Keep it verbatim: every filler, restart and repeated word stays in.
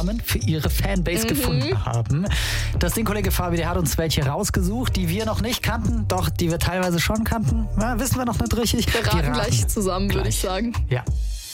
Namen für ihre Fanbase mhm. gefunden haben. Das Ding, Kollege Fabi, der hat uns welche rausgesucht, die wir noch nicht kannten, doch die wir teilweise schon kannten. Na, wissen wir noch nicht richtig. Wir raten gleich zusammen, würde ich sagen. Ja.